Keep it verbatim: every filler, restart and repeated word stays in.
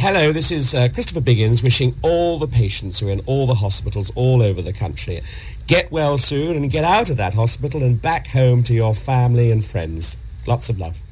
hello, this is uh, Christopher Biggins wishing all the patients who are in all the hospitals all over the country, get well soon and get out of that hospital and back home to your family and friends. Lots of love.